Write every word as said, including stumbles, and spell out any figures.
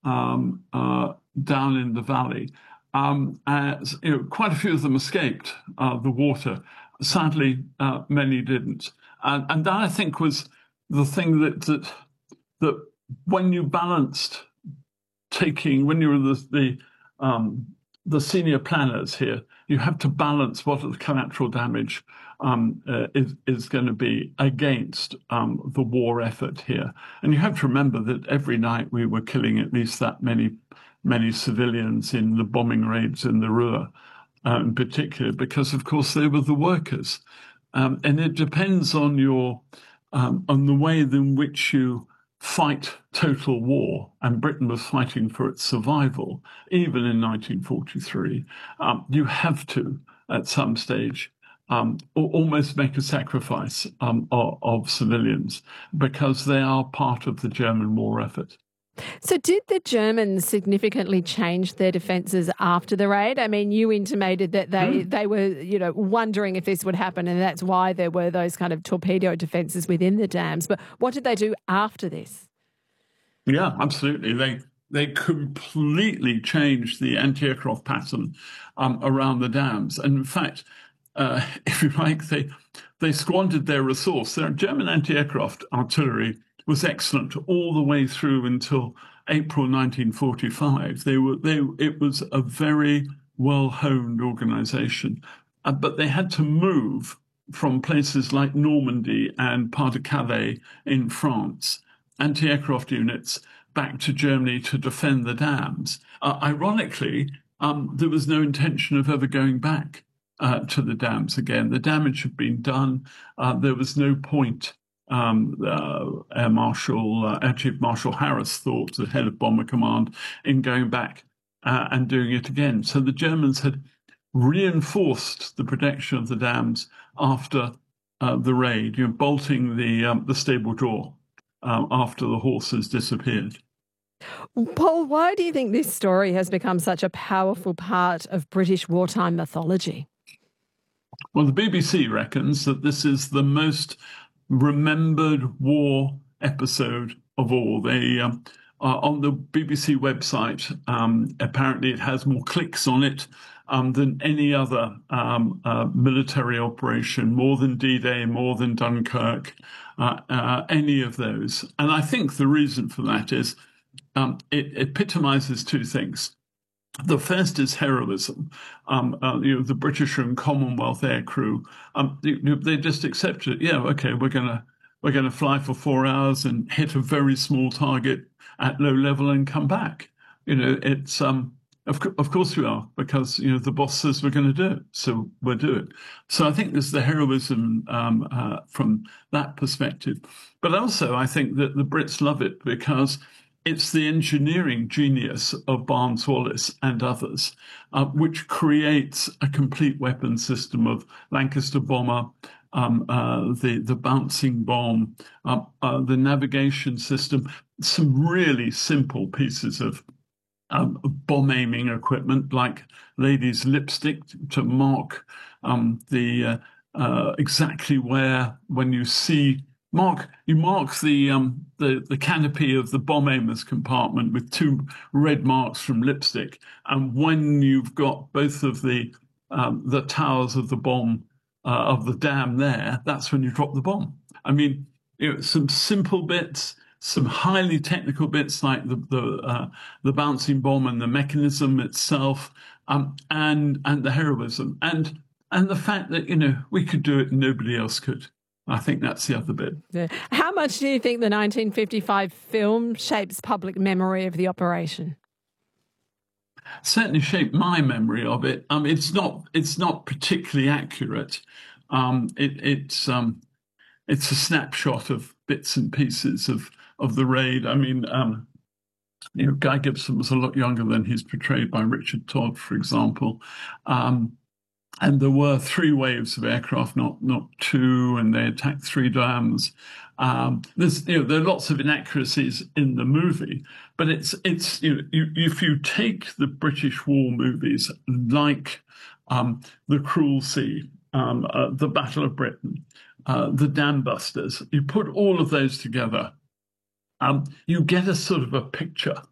um, uh, down in the valley. Um, as, you know, quite a few of them escaped uh, the water. Sadly, uh, many didn't. And, and that, I think, was the thing that that that when you balanced taking, when you were the the, um, the senior planners here, you have to balance what the collateral damage um, uh, is is going to be against um, the war effort here. And you have to remember that every night we were killing at least that many many civilians in the bombing raids in the Ruhr, uh, in particular, because of course they were the workers. Um, and it depends on your um, on the way in which you fight total war, and Britain was fighting for its survival, even in nineteen forty-three. Um, you have to, at some stage, um, almost make a sacrifice um, of, of civilians, because they are part of the German war effort. So did the Germans significantly change their defences after the raid? I mean, you intimated that they, mm. they were, you know, wondering if this would happen, and that's why there were those kind of torpedo defences within the dams. But what did they do after this? Yeah, absolutely. They they completely changed the anti-aircraft pattern um, around the dams. And in fact, uh, if you like, they they squandered their resource. Their German anti-aircraft artillery was excellent all the way through until April nineteen forty-five. They were they it was a very well-honed organization, uh, but they had to move from places like Normandy and Pas de Calais in France, anti-aircraft units back to Germany to defend the dams. Uh, ironically, um, there was no intention of ever going back uh, to the dams again. The damage had been done. Uh, there was no point. Um, uh, Air Marshal, uh, Air Chief Marshal Harris thought, the head of Bomber Command, in going back uh, and doing it again. So the Germans had reinforced the protection of the dams after uh, the raid, you know, bolting the um, the stable door um, after the horses disappeared. Paul, why do you think this story has become such a powerful part of British wartime mythology? Well, the B B C reckons that this is the most remembered war episode of all. They um, are on the B B C website. Um, apparently, it has more clicks on it um, than any other um, uh, military operation, more than D-Day, more than Dunkirk, uh, uh, any of those. And I think the reason for that is um, it epitomizes two things. The first is heroism. Um, uh, you know, the British and Commonwealth air crew, um, they, they just accepted it. Yeah, okay, we're gonna we're gonna fly for four hours and hit a very small target at low level and come back. You know, it's um, of of course we are, because you know the boss says we're going to do it, so we'll do it. So I think there's the heroism um, uh, from that perspective, but also I think that the Brits love it because it's the engineering genius of Barnes-Wallis and others, uh, which creates a complete weapon system of Lancaster bomber, um, uh, the, the bouncing bomb, uh, uh, the navigation system, some really simple pieces of um, bomb aiming equipment like ladies' lipstick to mark um, the uh, uh, exactly where, when you see Mark, you mark the um, the the canopy of the bomb aimer's compartment with two red marks from lipstick, and when you've got both of the um, the towers of the bomb uh, of the dam there, that's when you drop the bomb. I mean, you know, some simple bits, some highly technical bits like the the uh, the bouncing bomb and the mechanism itself, um, and and the heroism, and and the fact that you know we could do it and nobody else could. I think that's the other bit. Yeah. How much do you think the nineteen fifty-five film shapes public memory of the operation? Certainly shaped my memory of it. Um, it's not. It's not particularly accurate. Um, it, it's um, it's a snapshot of bits and pieces of of the raid. I mean, um, you know, Guy Gibson was a lot younger than he's portrayed by Richard Todd, for example. Um, And there were three waves of aircraft, not not two, and they attacked three dams. Um, there's, you know, there are lots of inaccuracies in the movie, but it's it's you know, you, if you take the British war movies like um, The Cruel Sea, um, uh, The Battle of Britain, uh, The Dam Busters, you put all of those together, um, you get a sort of a picture